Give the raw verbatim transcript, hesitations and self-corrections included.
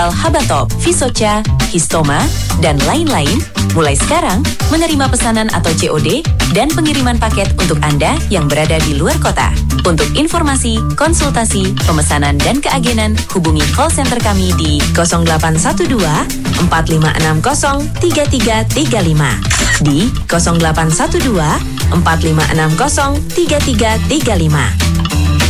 Habatop, Visocha, Histoma, dan lain-lain, mulai sekarang menerima pesanan atau C O D dan pengiriman paket untuk Anda yang berada di luar kota. Untuk informasi, konsultasi, pemesanan, dan keagenan, hubungi call center kami di nol delapan satu dua empat lima enam nol tiga tiga tiga lima di nol delapan satu dua empat lima enam nol tiga tiga tiga lima.